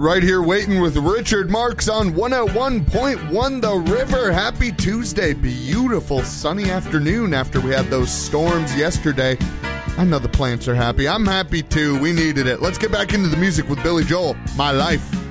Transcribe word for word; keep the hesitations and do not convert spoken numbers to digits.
Right here waiting with Richard Marks on one oh one point one The River. Happy Tuesday. Beautiful sunny afternoon after we had those storms yesterday. I know the plants are happy. I'm happy too. We needed it. Let's get back into the music with Billy Joel. My Life.